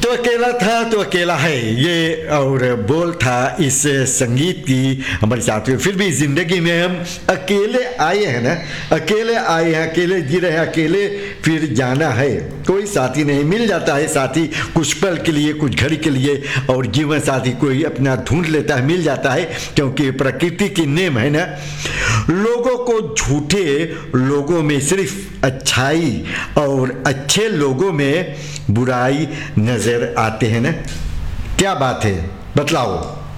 अकेला था तो अकेला है, ये और बोल था इस संगीत की हमारे साथियों। फिर भी ज़िंदगी में हम अकेले आए हैं ना, अकेले आए हैं, अकेले जी रहे हैं, अकेले फिर जाना है। कोई साथी नहीं, मिल जाता है साथी कुछ पल के लिए, कुछ घड़ी के लिए, और जीवन साथी कोई अपना ढूंढ लेता है, मिल जाता है, क्योंकि प्रकृति की नेम है ना। लोगों को झूठे लोगों में सिर्फ अच्छाई और अच्छे लोगों में बुराई नजर आते हैं ना। क्या बात है, बतलाओ।